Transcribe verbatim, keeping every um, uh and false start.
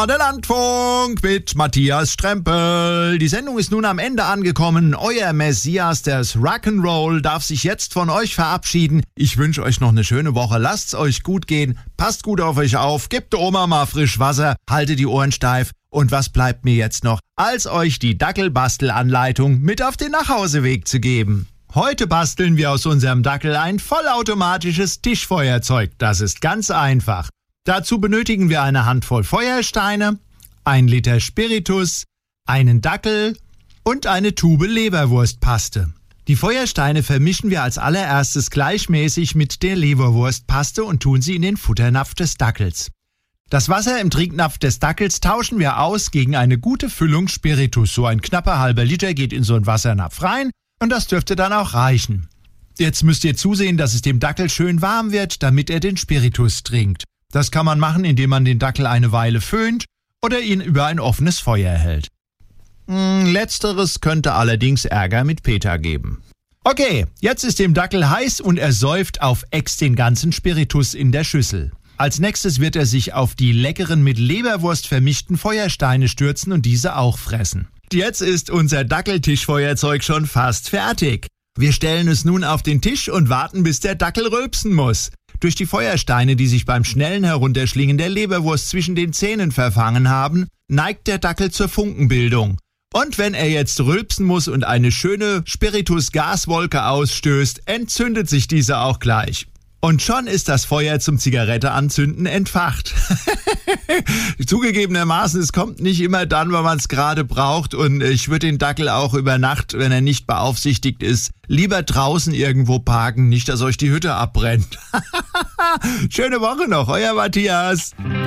Der Landfunk mit Matthias Strempel. Die Sendung ist nun am Ende angekommen. Euer Messias des Rock'n'Roll darf sich jetzt von euch verabschieden. Ich wünsche euch noch eine schöne Woche. Lasst's euch gut gehen. Passt gut auf euch auf. Gebt der Oma mal frisch Wasser. Haltet die Ohren steif. Und was bleibt mir jetzt noch, als euch die Dackelbastelanleitung mit auf den Nachhauseweg zu geben? Heute basteln wir aus unserem Dackel ein vollautomatisches Tischfeuerzeug. Das ist ganz einfach. Dazu benötigen wir eine Handvoll Feuersteine, ein Liter Spiritus, einen Dackel und eine Tube Leberwurstpaste. Die Feuersteine vermischen wir als allererstes gleichmäßig mit der Leberwurstpaste und tun sie in den Futternapf des Dackels. Das Wasser im Trinknapf des Dackels tauschen wir aus gegen eine gute Füllung Spiritus. So ein knapper halber Liter geht in so einen Wassernapf rein und das dürfte dann auch reichen. Jetzt müsst ihr zusehen, dass es dem Dackel schön warm wird, damit er den Spiritus trinkt. Das kann man machen, indem man den Dackel eine Weile föhnt oder ihn über ein offenes Feuer hält. Hm, letzteres könnte allerdings Ärger mit Peter geben. Okay, jetzt ist dem Dackel heiß und er säuft auf Ex den ganzen Spiritus in der Schüssel. Als nächstes wird er sich auf die leckeren mit Leberwurst vermischten Feuersteine stürzen und diese auch fressen. Jetzt ist unser Dackeltischfeuerzeug schon fast fertig. Wir stellen es nun auf den Tisch und warten, bis der Dackel rülpsen muss. Durch die Feuersteine, die sich beim schnellen Herunterschlingen der Leberwurst zwischen den Zähnen verfangen haben, neigt der Dackel zur Funkenbildung. Und wenn er jetzt rülpsen muss und eine schöne Spiritus-Gaswolke ausstößt, entzündet sich diese auch gleich. Und schon ist das Feuer zum Zigaretteanzünden entfacht. Zugegebenermaßen, es kommt nicht immer dann, wenn man es gerade braucht. Und ich würde den Dackel auch über Nacht, wenn er nicht beaufsichtigt ist, lieber draußen irgendwo parken, nicht, dass euch die Hütte abbrennt. Schöne Woche noch, euer Matthias.